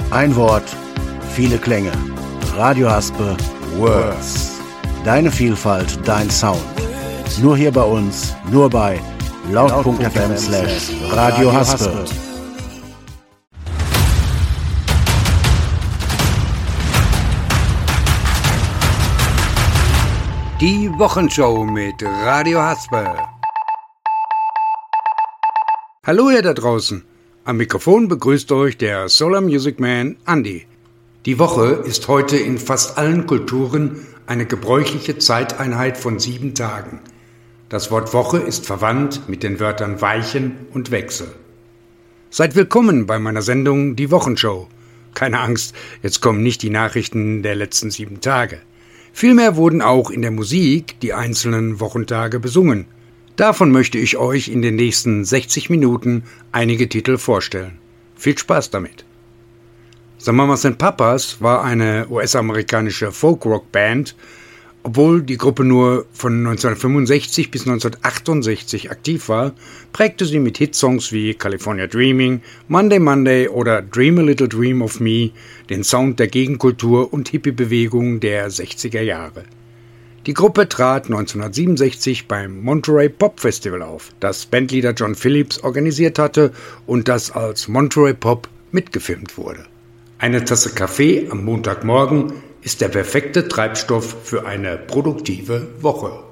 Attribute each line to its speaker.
Speaker 1: Ein Wort, viele Klänge. Radio Haspe Words. Deine Vielfalt, dein Sound. Nur hier bei uns, nur bei laut.fm/Radio Haspe.
Speaker 2: Die Wochenshow mit Radio Haspe. Hallo ihr da draußen. Am Mikrofon begrüßt euch der Solar Music Man Andi. Die Woche ist heute in fast allen Kulturen eine gebräuchliche Zeiteinheit von 7 Tagen. Das Wort Woche ist verwandt mit den Wörtern weichen und Wechsel. Seid willkommen bei meiner Sendung Die Wochenshow. Keine Angst, jetzt kommen nicht die Nachrichten der letzten 7 Tage. Vielmehr wurden auch in der Musik die einzelnen Wochentage besungen. Davon möchte ich euch in den nächsten 60 Minuten einige Titel vorstellen. Viel Spaß damit! The Mamas and Papas war eine US-amerikanische Folk-Rock-Band. Obwohl die Gruppe nur von 1965 bis 1968 aktiv war, prägte sie mit Hitsongs wie California Dreaming, Monday Monday oder Dream a Little Dream of Me den Sound der Gegenkultur und Hippie-Bewegung der 60er Jahre. Die Gruppe trat 1967 beim Monterey Pop Festival auf, das Bandleader John Phillips organisiert hatte und das als Monterey Pop mitgefilmt wurde. Eine Tasse Kaffee am Montagmorgen ist der perfekte Treibstoff für eine produktive Woche.